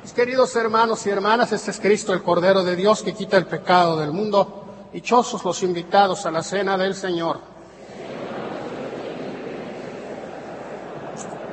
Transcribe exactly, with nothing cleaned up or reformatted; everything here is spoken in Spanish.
Mis queridos hermanos y hermanas, este es Cristo, el Cordero de Dios, que quita el pecado del mundo. Dichosos los invitados a la cena del Señor.